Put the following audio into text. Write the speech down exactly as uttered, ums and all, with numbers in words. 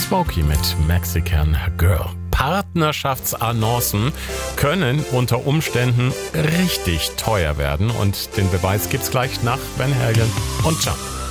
Smokey mit Mexican Girl. Partnerschaftsannoncen können unter Umständen richtig teuer werden und den Beweis gibt's gleich nach Van Halen und Jump.